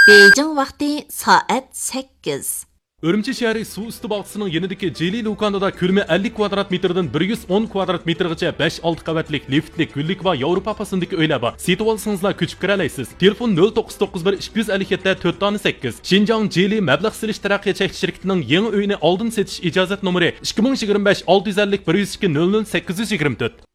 Beijing vaqti soat 8. Urumchi shahri suv usti bog'chisining yanidagi Jeli Lukanada ko'lami 50 kvadrat metrdan 110 kvadrat metrgacha 5-6 qavatlik liftlik, gullik va Yevropa fasındagi uylar bor. Setib olsangizlar ko'chib kira olasiz. Telefon 0991 257 4-8. Xinjiang Jeli mablag' silish taraqqiyot cheklash shirkatining yangi uyini oldin setish ijozat nomeri 2025 650 102 00 824.